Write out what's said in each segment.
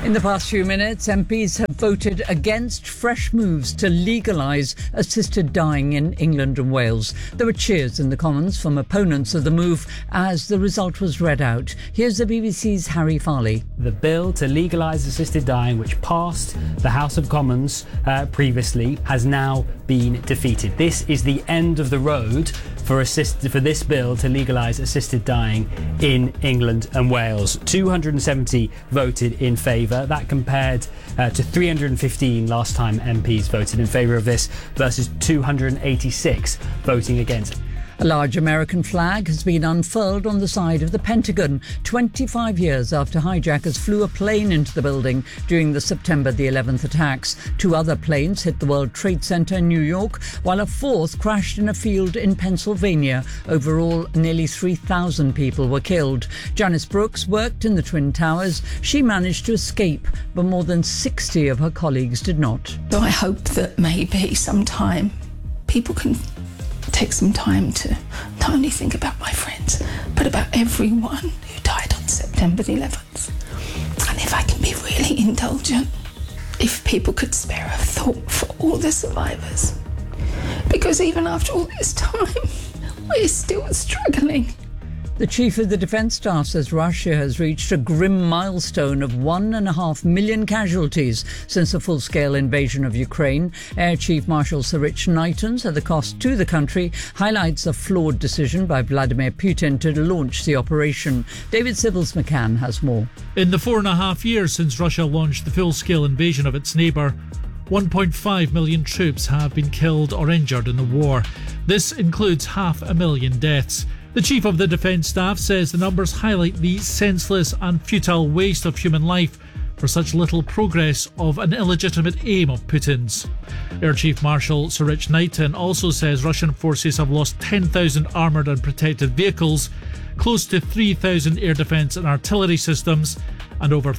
In the past few minutes, MPs have voted against fresh moves to legalise assisted dying in England and Wales. There were cheers in the Commons from opponents of the move as the result was read out. Here's the BBC's Harry Farley. The bill to legalise assisted dying, which passed the House of Commons previously, has now been defeated. This is the end of the road for this bill to legalise assisted dying in England and Wales. 270 voted in favour. That compared to 315 last time MPs voted in favour of this versus 286 voting against. A large American flag has been unfurled on the side of the Pentagon 25 years after hijackers flew a plane into the building during the September the 11th attacks. 2 other planes hit the World Trade Center in New York, while a 4th crashed in a field in Pennsylvania. Overall, nearly 3,000 people were killed. Janice Brooks worked in the Twin Towers. She managed to escape, but more than 60 of her colleagues did not. So I hope that maybe sometime people can take some time to not only think about my friends, but about everyone who died on September the 11th. And if I can be really indulgent, if people could spare a thought for all the survivors. Because even after all this time, we're still struggling. The chief of the Defence Staff says Russia has reached a grim milestone of 1.5 million casualties since the full-scale invasion of Ukraine. Air Chief Marshal Sir Rich Knighton said the cost to the country highlights a flawed decision by Vladimir Putin to launch the operation. David Sybills McCann has more. In the 4.5 years since Russia launched the full-scale invasion of its neighbour, 1.5 million troops have been killed or injured in the war. This includes 500,000 deaths. The Chief of the Defence Staff says the numbers highlight the senseless and futile waste of human life for such little progress of an illegitimate aim of Putin's. Air Chief Marshal Sir Rich Knighton also says Russian forces have lost 10,000 armoured and protected vehicles, close to 3,000 air defence and artillery systems, and over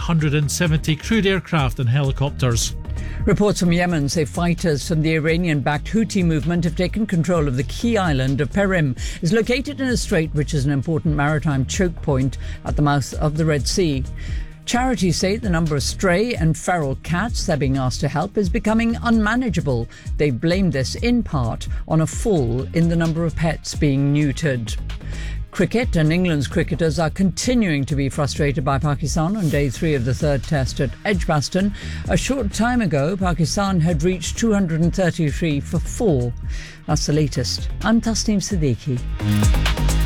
370 crewed aircraft and helicopters. Reports from Yemen say fighters from the Iranian-backed Houthi movement have taken control of the key island of Perim. It's located in a strait which is an important maritime choke point at the mouth of the Red Sea. Charities say the number of stray and feral cats they're being asked to help is becoming unmanageable. They blame this in part on a fall in the number of pets being neutered. Cricket and England's cricketers are continuing to be frustrated by Pakistan on day 3 of the 3rd test at Edgbaston. A short time ago, Pakistan had reached 233 for 4. That's the latest. I'm Tasneem Siddiqui.